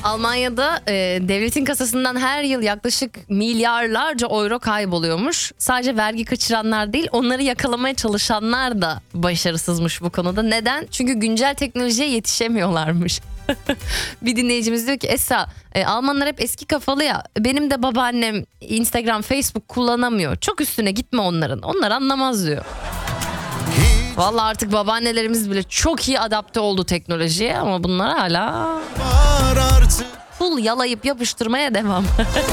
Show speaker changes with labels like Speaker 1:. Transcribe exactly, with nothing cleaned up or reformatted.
Speaker 1: Almanya'da e, devletin kasasından her yıl yaklaşık milyarlarca euro kayboluyormuş. Sadece vergi kaçıranlar değil, onları yakalamaya çalışanlar da başarısızmış bu konuda. Neden? Çünkü güncel teknolojiye yetişemiyorlarmış. Bir dinleyicimiz diyor ki Esra, e, Almanlar hep eski kafalı ya, benim de babaannem Instagram, Facebook kullanamıyor. Çok üstüne gitme onların, onlar anlamaz diyor. Vallahi artık babaannelerimiz bile çok iyi adapte oldu teknolojiye ama bunlar hala full yalayıp yapıştırmaya devam.